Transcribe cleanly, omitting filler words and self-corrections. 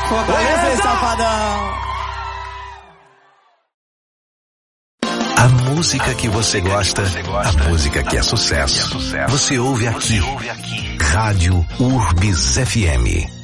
Fortaleza, Safadão. A música que você gosta, a música que é sucesso. Você ouve aqui. Rádio Urbis FM.